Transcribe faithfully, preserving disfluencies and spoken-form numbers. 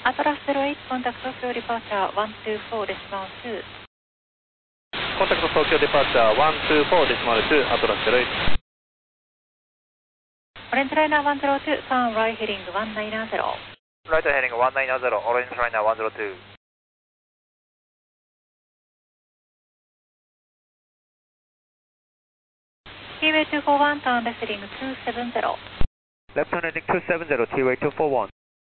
Atlas zero eight, contact Tokyo departure one two four decimal two. Contact Tokyo departure one two four decimal two, Atlas zero eight. Orange Liner one zero two, turn right heading one nine zero. Right heading one nine zero, Orange Liner one zero two. T-way two four one, turn left heading two seven zero. Left turn heading two seven zero, T-way two four one.